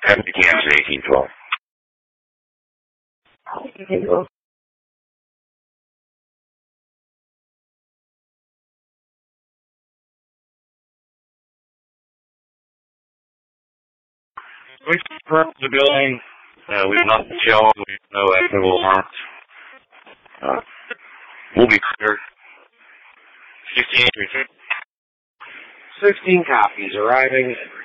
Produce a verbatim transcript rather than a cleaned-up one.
Traffic Kansas eighteen twelve. We confirmed the building. Uh, we've not shelled. We have no actionable harm. Uh, we'll be clear. sixteen, sixteen copies arriving.